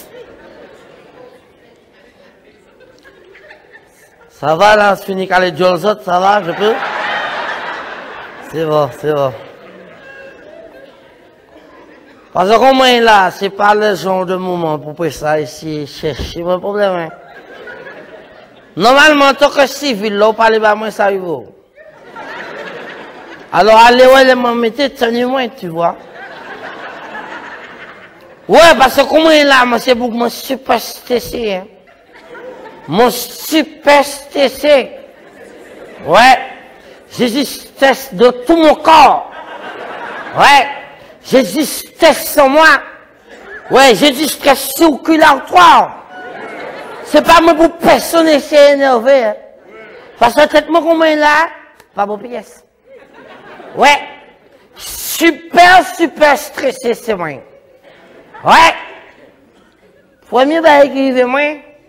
Ça va là, je finis qu'à les Jolzot, ça va, je peux? C'est bon, c'est bon. Parce que moi là, c'est pas le genre de moment pour faire ça ici, chercher mon problème. Hein. Normalement, en tant que civil, là, on parle pas moins ça, vous. Alors, allez, ouais, m'en mettez, tenez moins, tu vois. Ouais, parce que comment là, moi, c'est pour mon super stressé, hein. Mon super stressé. Ouais. J'ai du stress de tout mon corps. Ouais. J'ai du stress sur moi. Ouais, j'ai du stress circulatoire. C'est pas moi pour personne essayer d'énerver. Hein. Parce que le traitement qu'on met là, pas bon pièce. Ouais. Super stressé, c'est moi. Ouais. Premier bail qui arrive, moi.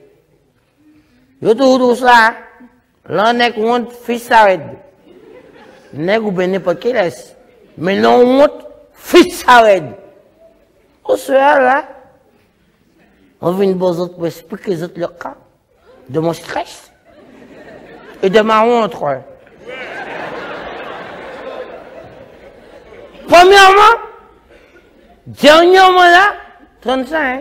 Yo tout ça. Là, on est honte, fils s'arrête. N'est ou ben n'importe qui laisse. Mais non honte, fils s'arrête. Au soir, là. On vient une bonne autre pour expliquer les autres le cas de mon stress et de ma honte. Premièrement, dernièrement là, 35.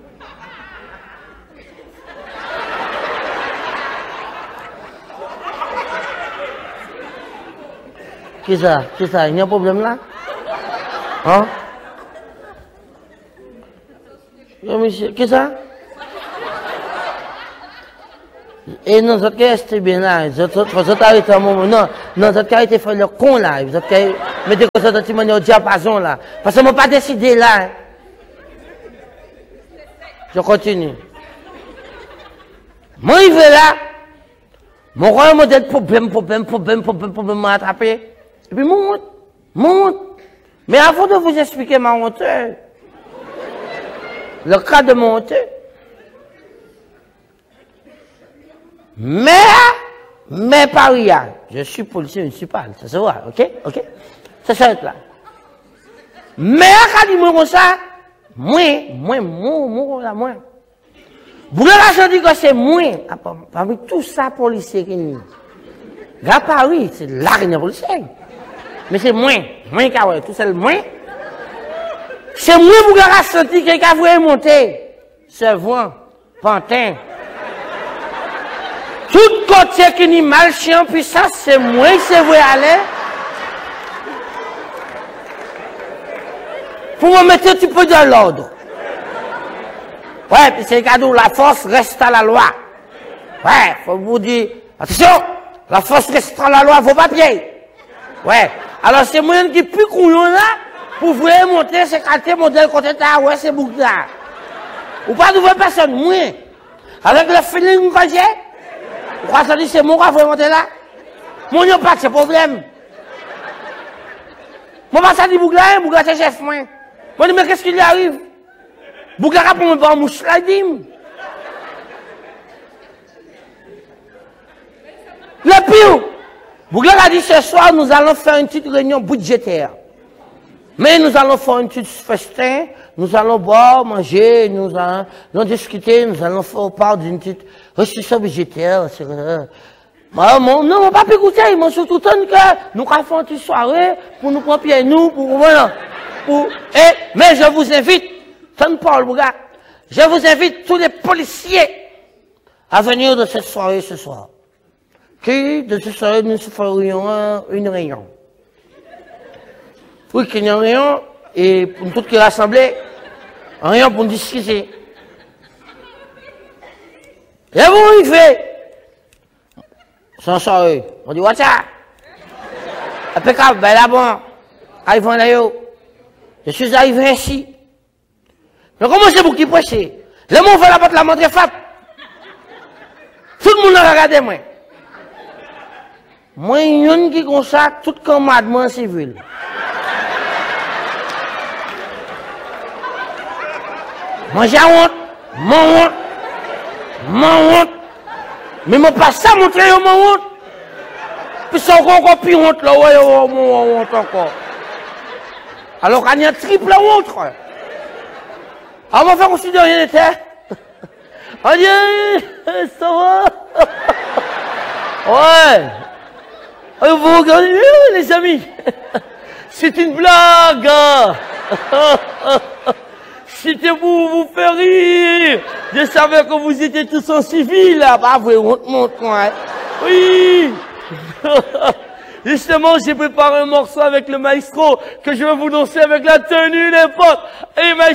Qu'est-ce ça? Il y a un problème là? Hein? Monsieur, qu'est-ce ça? Et non, ça c'est bien là. Ça t'arrête un moment. Non, ça t'arrête faire le con là. Ça t'arrête mettre comme ça dans le petit au diapason là. Parce que moi pas décidé là. Je continue. Moi, il veut là. Mon roi modèle problème m'a attrapé. Et puis, monte. Mais avant de vous expliquer ma honte, le cas de mon honte, mais Paris, je suis policier municipal, ça se voit, ok? Ça s'arrête là. Mais à dit moi comme ça, moi. Vous avez dit que c'est moi, parmi tout ça policier qui n'y a. Paris, c'est l'arène policier. Mais c'est moi qui a tout seul moi. C'est moi qui a senti que quelqu'un voulait monter. Servant, pantin. Tout côté qui n'y mal chien puissant, c'est moi qui voulait aller. Pour me mettre un petit peu de l'ordre. Ouais, puis c'est le cadeau, la force reste à la loi. Ouais, faut vous dire, attention, la force reste à la loi, vos papiers. Ouais. Alors c'est moi qui plus couillon là, pour vous monter, c'est quartier modèle côté là, ouais, c'est boucle là. Ou pas de nouvelle personne, moi. Avec le feeling que j'ai, vous croyez que c'est moi qui vais monter là? Moi, n'y a pas de problème. Moi, pas ça dit boucle là, boucle là, c'est chef, moi. Moi, mais qu'est-ce qui lui arrive? Boucle là, pour me voir mouche là, dim. Le pire. Bougla a dit ce soir, nous allons faire une petite réunion budgétaire. Mais nous allons faire une petite festin, nous allons boire, manger, nous allons discuter, nous allons faire part d'une petite restriction budgétaire, etc. Non, pas écouter, ils m'ont surtout dit que nous allons faire une petite soirée pour nous prendre pied nous, mais je vous invite, Tom Paul Bougla, je vous invite tous les policiers à venir de cette soirée ce soir. Qui, de ce soir, nous ferions une réunion. Oui, qu'il y a une réunion, et pour nous tous qui rassemblés, une réunion pour nous discuter. Et vous, il fait, sans soirée, on dit, what's up? Impeccable, ben là, bon, arrivons là, je suis arrivé ici. Mais comment c'est pour qui prêcher? Le monde fait la porte, la montre fat. Tout le monde a regardé, moi. Moi, il y a une qui consacre tout commandement civil. Moi, j'ai honte, mon honte. Mais moi, pas ça montrer mon honte. Puis ça encore plus honte là, ouais, mon honte encore. Alors qu'il y a triple honte. On va faire aussi de rien n'était. Allez, ça va? Ouais. Alors, vous regardez, les amis. C'est une blague. C'était pour vous faire rire. Je savais que vous étiez tous en civil, là. Bah, vous, montre moi. Oui. Justement, j'ai préparé un morceau avec le maestro que je vais vous danser avec la tenue, les potes. Et